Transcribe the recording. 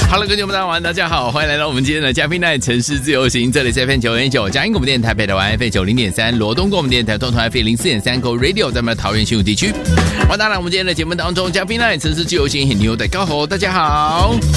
Hello， 各位朋友们，大家好，欢迎来到我们今天的嘉宾奈城市自由行，这里是 FM919 嘉义广播电台北台湾 FM90.3， 罗东广播电台东台 FM04.3 Go Radio， 在我们的桃园新竹地区。欢迎大家来我们今天的节目当中，嘉宾奈城市自由行很牛的高吼，大家好。